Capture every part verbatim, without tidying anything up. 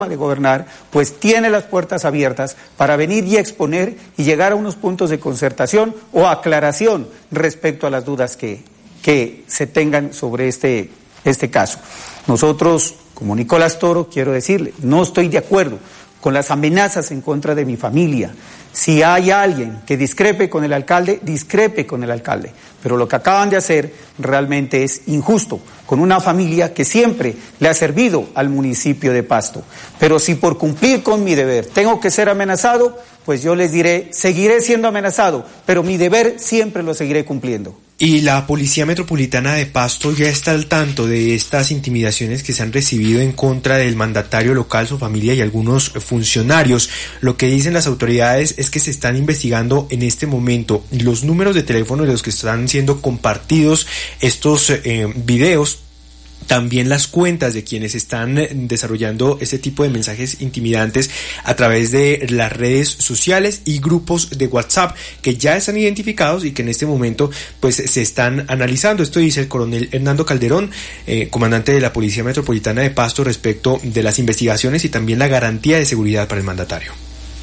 de gobernar, pues tiene las puertas abiertas para venir y exponer y llegar a unos puntos de concertación o aclaración respecto a las dudas que, que se tengan sobre este, este caso. Nosotros, como Nicolás Toro, quiero decirle, no estoy de acuerdo con las amenazas en contra de mi familia. Si hay alguien que discrepe con el alcalde, discrepe con el alcalde. Pero lo que acaban de hacer realmente es injusto con una familia que siempre le ha servido al municipio de Pasto. Pero si por cumplir con mi deber tengo que ser amenazado, pues yo les diré, seguiré siendo amenazado, pero mi deber siempre lo seguiré cumpliendo. Y la Policía Metropolitana de Pasto ya está al tanto de estas intimidaciones que se han recibido en contra del mandatario local, su familia y algunos funcionarios. Lo que dicen las autoridades es que se están investigando en este momento los números de teléfono de los que están siendo compartidos estos eh, videos. También las cuentas de quienes están desarrollando este tipo de mensajes intimidantes a través de las redes sociales y grupos de WhatsApp que ya están identificados y que en este momento pues se están analizando. Esto dice el coronel Hernando Calderón, eh, comandante de la Policía Metropolitana de Pasto, respecto de las investigaciones y también la garantía de seguridad para el mandatario.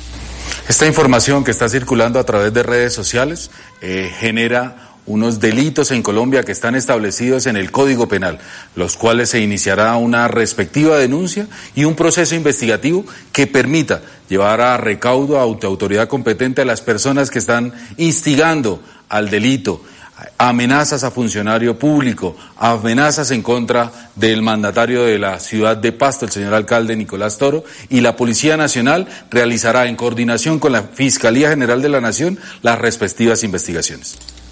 Esta información que está circulando a través de redes sociales eh, genera unos delitos en Colombia que están establecidos en el Código Penal, los cuales se iniciará una respectiva denuncia y un proceso investigativo que permita llevar a recaudo a autoridad competente a las personas que están instigando al delito, amenazas a funcionario público, amenazas en contra del mandatario de la ciudad de Pasto, el señor alcalde Nicolás Toro, y la Policía Nacional realizará en coordinación con la Fiscalía General de la Nación las respectivas investigaciones.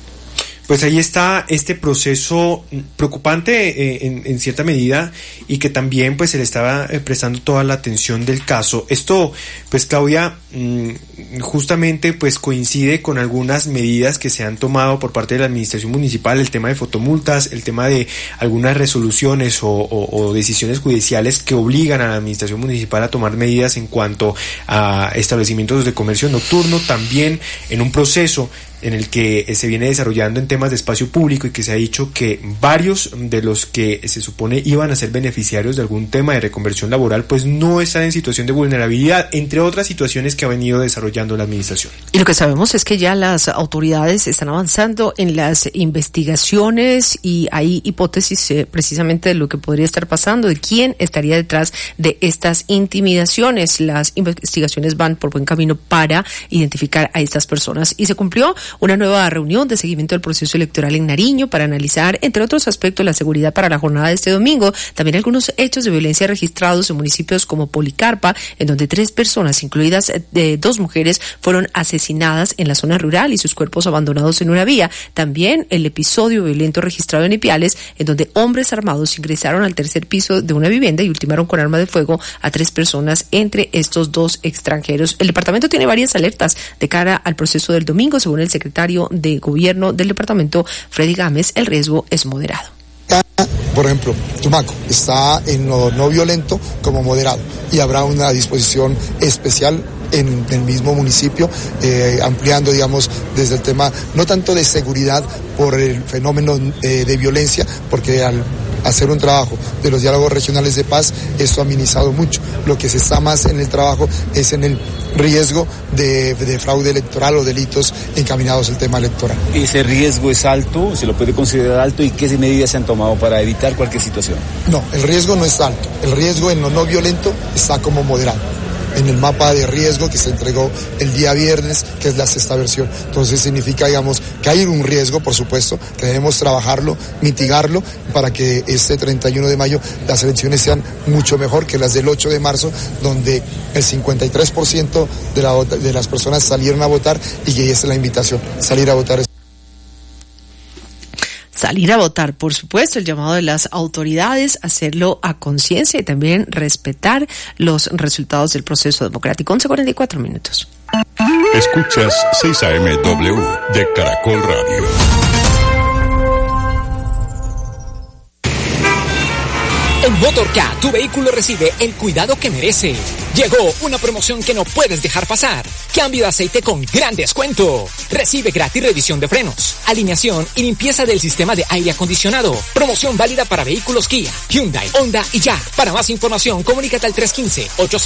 Pues ahí está este proceso preocupante eh, en, en cierta medida y que también pues se le estaba eh, prestando toda la atención del caso. Esto pues Claudia mmm, justamente pues coincide con algunas medidas que se han tomado por parte de la administración municipal, el tema de fotomultas, el tema de algunas resoluciones o, o, o decisiones judiciales que obligan a la administración municipal a tomar medidas en cuanto a establecimientos de comercio nocturno, también en un proceso en el que se viene desarrollando en temas de espacio público y que se ha dicho que varios de los que se supone iban a ser beneficiarios de algún tema de reconversión laboral pues no están en situación de vulnerabilidad, entre otras situaciones que ha venido desarrollando la administración. Y lo que sabemos es que ya las autoridades están avanzando en las investigaciones y hay hipótesis eh, precisamente de lo que podría estar pasando, de quién estaría detrás de estas intimidaciones. Las investigaciones van por buen camino para identificar a estas personas y se cumplió una nueva reunión de seguimiento del proceso electoral en Nariño para analizar, entre otros aspectos, la seguridad para la jornada de este domingo. También algunos hechos de violencia registrados en municipios como Policarpa, en donde tres personas, incluidas de dos mujeres, fueron asesinadas en la zona rural y sus cuerpos abandonados en una vía. También el episodio violento registrado en Ipiales, en donde hombres armados ingresaron al tercer piso de una vivienda y ultimaron con arma de fuego a tres personas, entre estos dos extranjeros. El departamento tiene varias alertas de cara al proceso del domingo. Según el secretario de Gobierno del departamento, Freddy Gámez, el riesgo es moderado. Por ejemplo, Tumaco está en lo no violento como moderado y habrá una disposición especial en el mismo municipio, eh, ampliando, digamos, desde el tema no tanto de seguridad por el fenómeno eh, de violencia, porque al hacer un trabajo de los diálogos regionales de paz, esto ha minimizado mucho. Lo que se está más en el trabajo es en el riesgo de, de fraude electoral o delitos encaminados al tema electoral. ¿Ese riesgo es alto? ¿Se lo puede considerar alto? ¿Y qué medidas se han tomado para evitar cualquier situación? No, el riesgo no es alto. El riesgo en lo no violento está como moderado en el mapa de riesgo que se entregó el día viernes, que es la sexta versión. Entonces significa, digamos, que hay un riesgo, por supuesto, que debemos trabajarlo, mitigarlo, para que este treinta y uno de mayo las elecciones sean mucho mejor que las del ocho de marzo, donde el cincuenta y tres por ciento de, la, de las personas salieron a votar y esa es la invitación, salir a votar. Salir a votar, por supuesto, el llamado de las autoridades, hacerlo a conciencia y también respetar los resultados del proceso democrático. once cuarenta y cuatro minutos. Escuchas seis A M W de Caracol Radio. En Motorca, tu vehículo recibe el cuidado que merece. Llegó una promoción que no puedes dejar pasar. Cambio de aceite con gran descuento. Recibe gratis revisión de frenos, alineación y limpieza del sistema de aire acondicionado. Promoción válida para vehículos Kia, Hyundai, Honda y Ya. Para más información, comunícate al tres uno cinco, ocho